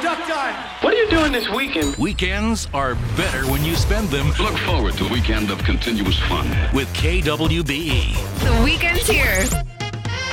duck time. What are you doing this weekend? Weekends are better when you spend them Look forward to a weekend of continuous fun. with KWBE. The weekend's here.